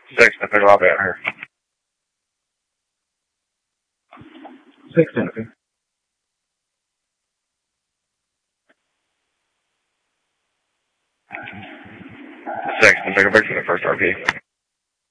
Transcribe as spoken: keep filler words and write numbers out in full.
Sexton, pick up at her. Sexton, okay. Sexton, pick up back to the first R P.